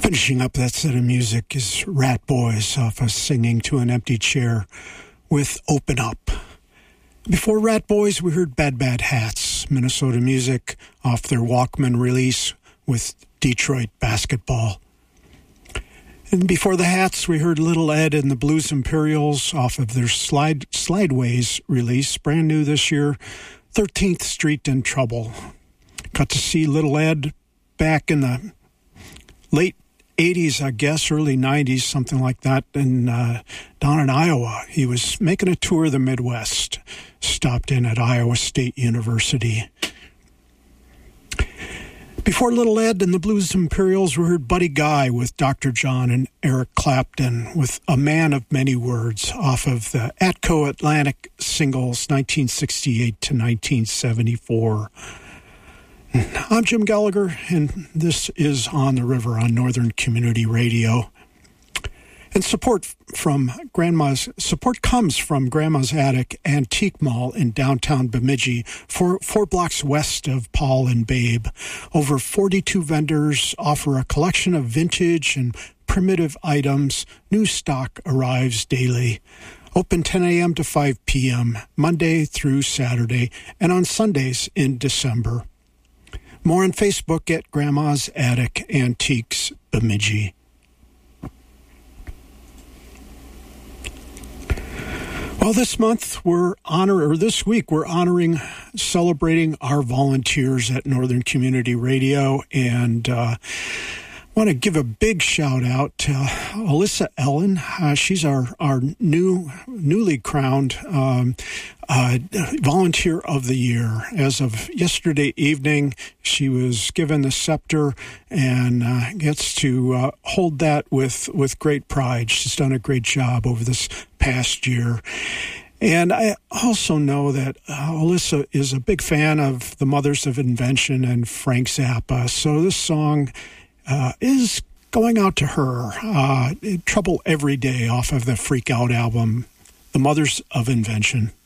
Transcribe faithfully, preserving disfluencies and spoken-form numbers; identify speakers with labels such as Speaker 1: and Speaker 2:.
Speaker 1: Finishing up that set of music is Rat Boys off of Singing to an Empty Chair with Open Up. Before Rat Boys, we heard Bad Bad Hats, Minnesota music, off their Walkman release with Detroit Basketball. And before the Hats, we heard Little Ed and the Blues Imperials off of their Slide Slideways release, brand new this year, thirteenth Street in Trouble. Got to see Little Ed back in the late eighties, I guess, early nineties, something like that, and uh, down in Iowa. He was making a tour of the Midwest, stopped in at Iowa State University. Before Little Ed and the Blues Imperials, we heard Buddy Guy with Doctor John and Eric Clapton with A Man of Many Words off of the Atco Atlantic singles nineteen sixty-eight to nineteen seventy-four. I'm Jim Gallagher, and this is On the River on Northern Community Radio. And support from Grandma's support comes from Grandma's Attic Antique Mall in downtown Bemidji, four, four blocks west of Paul and Babe. Over forty-two vendors offer a collection of vintage and primitive items. New stock arrives daily. Open ten a.m. to five p.m., Monday through Saturday, and on Sundays in December. More on Facebook at Grandma's Attic Antiques Bemidji. Well, this month we're honor, or this week we're honoring, celebrating our volunteers at Northern Community Radio, and uh, I want to give a big shout out to Alyssa Ellen. Uh, she's our our new newly crowned um, uh, volunteer of the year. As of yesterday evening, she was given the scepter and uh, gets to uh, hold that with with great pride. She's done a great job over this past year. And I also know that uh, Alyssa is a big fan of the Mothers of Invention and Frank Zappa. So this song uh, is going out to her. Uh, Trouble Every Day off of the Freak Out album, The Mothers of Invention.